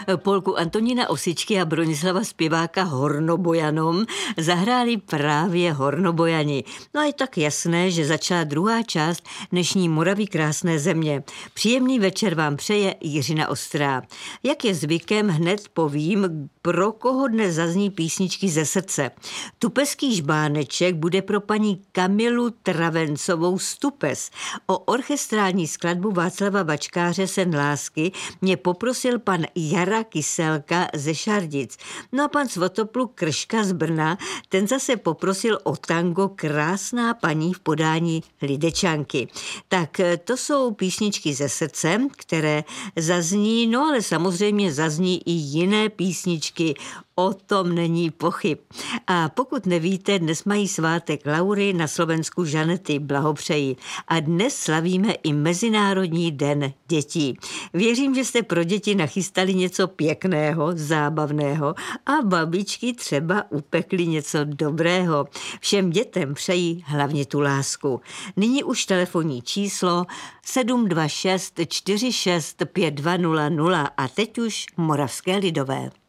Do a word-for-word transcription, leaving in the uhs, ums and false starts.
Polku Antonína Osičky a Bronislava Zpěváka Hornobojanom zahráli právě Hornobojani. No a je tak jasné, že začala druhá část dnešní Moravy krásné země. Příjemný večer vám přeje Jiřina Ostrá. Jak je zvykem, hned povím, pro koho dnes zazní písničky ze srdce. Tupeský žbáneček bude pro paní Kamilu Travencovou z Tupes. O orchestrální skladbu Václava Vačkáře Sen lásky mě poprosil pan Jara Kyselka ze Šardic. No a pan Svatopluk Krška z Brna, ten zase poprosil o tango Krásná paní v podání Lidečanky. Tak to jsou písničky ze srdce, které zazní, no ale samozřejmě zazní i jiné písničky, o tom není pochyb. A pokud nevíte, dnes mají svátek Laury, na Slovensku Žanety, blahopřeji. A dnes slavíme i Mezinárodní den dětí. Věřím, že jste pro děti nachystali něco pěkného, zábavného a babičky třeba upekly něco dobrého. Všem dětem přeji hlavně tu lásku. Nyní už telefonní číslo sedm dva šest čtyři šest pět dva nula nula a teď už Moravské lidové.